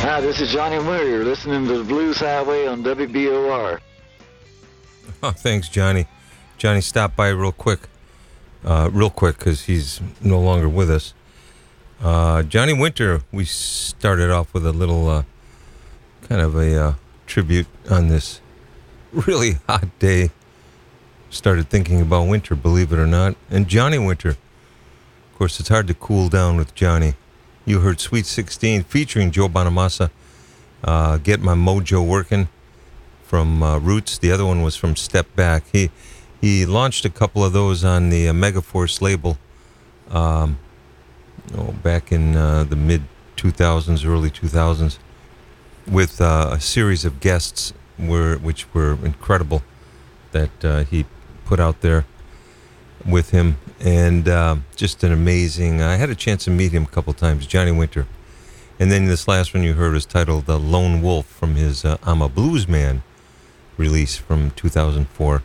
Hi, this is Johnny Winter. You're listening to the Blues Highway on WBOR. Oh, thanks, Johnny. Johnny, stop by real quick because he's no longer with us. Johnny Winter, we started off with a little kind of a tribute on this really hot day. Started thinking about winter, believe it or not. And Johnny Winter. Of course, it's hard to cool down with Johnny. You heard Sweet 16 featuring Joe Bonamassa, Get My Mojo Working from Roots. The other one was from Step Back. He launched a couple of those on the Megaforce label back in the mid-2000s, early 2000s, with a series of guests which were incredible that he put out there with him. And just an amazing... I had a chance to meet him a couple times, Johnny Winter. And then this last one you heard was titled Lone Wolf from his I'm a Blues Man release from 2004.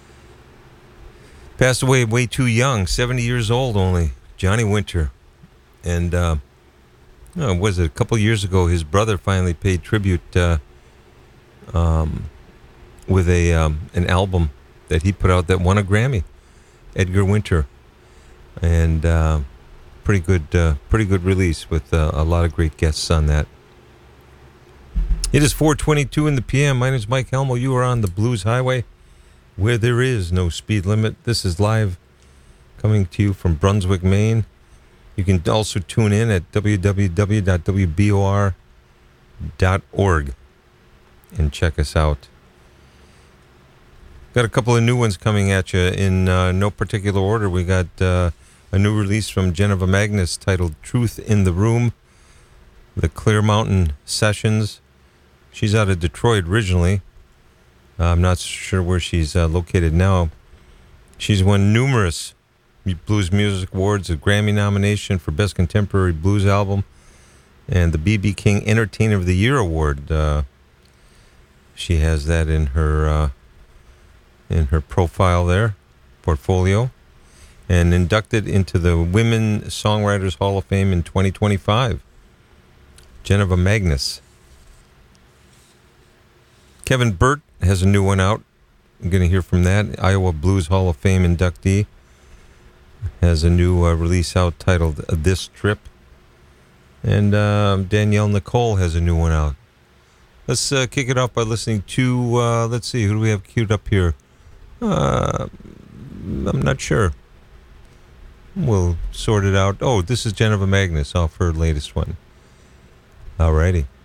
Passed away way too young, 70 years old only, Johnny Winter. And was it a couple years ago, his brother finally paid tribute with an album that he put out that won a Grammy, Edgar Winter. And pretty good release with a lot of great guests on that. It is 4:22 in the PM. My name is Mike Helmo. You are on the Blues Highway, where there is no speed limit. This is live, coming to you from Brunswick, Maine. You can also tune in at www.wbor.org and check us out. Got a couple of new ones coming at you in no particular order. We got a new release from Geneva Magnus titled Truth in the Room, the Clear Mountain Sessions. She's out of Detroit originally. I'm not sure where she's located now. She's won numerous Blues Music Awards, a Grammy nomination for Best Contemporary Blues Album, and the B.B. King Entertainer of the Year Award. She has that in her profile there, portfolio, and inducted into the Women Songwriters Hall of Fame in 2025. Geneva Magnus. Kevin Burt has a new one out. I'm going to hear from that. Iowa Blues Hall of Fame inductee has a new release out titled This Trip. And Danielle Nicole has a new one out. Let's kick it off by listening to, let's see, who do we have queued up here? I'm not sure. We'll sort it out. Oh, this is Geneva Magnus off her latest one. Alrighty.